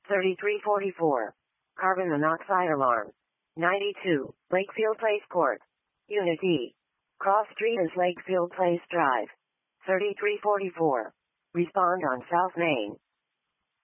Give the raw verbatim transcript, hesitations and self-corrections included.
thirty-three forty-four. Carbon monoxide alarm. ninety-two. Lakefield Place Court. Unit E. Cross Street is Lakefield Place Drive. thirty-three forty-four. Respond on South Main.